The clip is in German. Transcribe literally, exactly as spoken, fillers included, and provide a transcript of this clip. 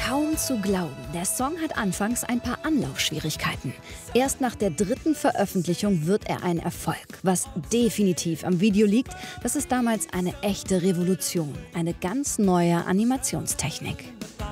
Kaum zu glauben, der Song hat anfangs ein paar Anlaufschwierigkeiten. Erst nach der dritten Veröffentlichung wird er ein Erfolg. Was definitiv am Video liegt, das ist damals eine echte Revolution, eine ganz neue Animationstechnik.